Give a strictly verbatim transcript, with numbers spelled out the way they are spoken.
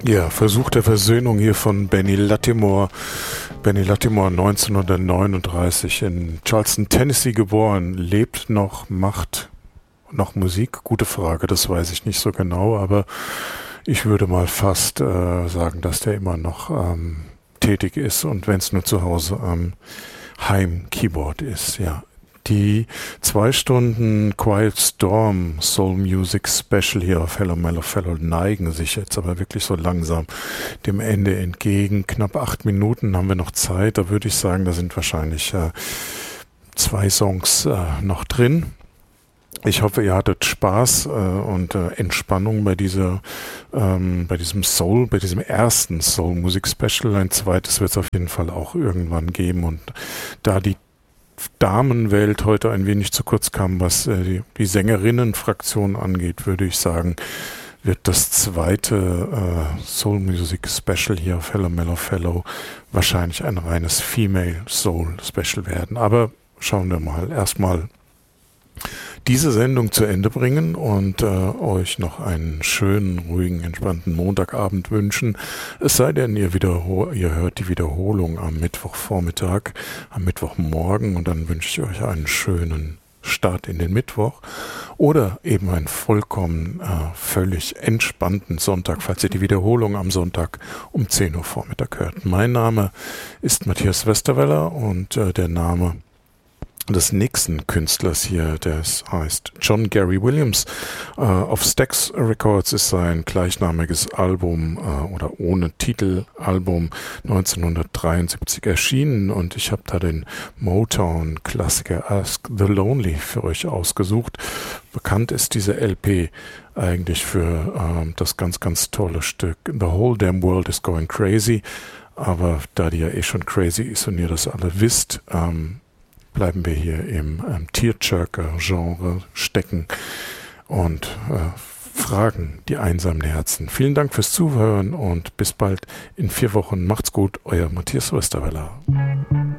Ja, Versuch der Versöhnung hier von Benny Lattimore. Benny Lattimore, neunzehnhundertneununddreißig in Charleston, Tennessee geboren, lebt noch, macht noch Musik? Gute Frage, das weiß ich nicht so genau, aber ich würde mal fast äh, sagen, dass der immer noch ähm, tätig ist und wenn es nur zu Hause am Heim-Keyboard ist, ja. Die zwei Stunden Quiet Storm Soul Music Special hier auf Hello Mellow Fellow neigen sich jetzt aber wirklich so langsam dem Ende entgegen. Knapp acht Minuten haben wir noch Zeit. Da würde ich sagen, da sind wahrscheinlich äh, zwei Songs äh, noch drin. Ich hoffe, ihr hattet Spaß äh, und äh, Entspannung bei dieser, ähm, bei diesem Soul, bei diesem ersten Soul Music Special. Ein zweites wird es auf jeden Fall auch irgendwann geben und da die Damenwelt heute ein wenig zu kurz kam, was äh, die, die Sängerinnenfraktion angeht, würde ich sagen, wird das zweite äh, Soul Music Special hier auf Hello Mellow Fellow wahrscheinlich ein reines Female Soul Special werden. Aber schauen wir mal. Erstmal diese Sendung zu Ende bringen und äh, euch noch einen schönen, ruhigen, entspannten Montagabend wünschen. Es sei denn, ihr, wiederhol- ihr hört die Wiederholung am Mittwochvormittag, am Mittwochmorgen und dann wünsche ich euch einen schönen Start in den Mittwoch oder eben einen vollkommen äh, völlig entspannten Sonntag, falls ihr die Wiederholung am Sonntag um zehn Uhr Vormittag hört. Mein Name ist Matthias Westerweller und äh, der Name des nächsten Künstlers hier, der heißt John Gary Williams. Uh, auf Stax Records ist sein gleichnamiges Album uh, oder ohne Titelalbum neunzehnhundertdreiundsiebzig erschienen und ich habe da den Motown-Klassiker Ask the Lonely für euch ausgesucht. Bekannt ist diese L P eigentlich für uh, das ganz, ganz tolle Stück The Whole Damn World is Going Crazy, aber da die ja eh schon crazy ist und ihr das alle wisst, um, bleiben wir hier im ähm, Tearjerker-Genre stecken und äh, fragen die einsamen Herzen. Vielen Dank fürs Zuhören und bis bald in vier Wochen. Macht's gut, euer Matthias Westerweller.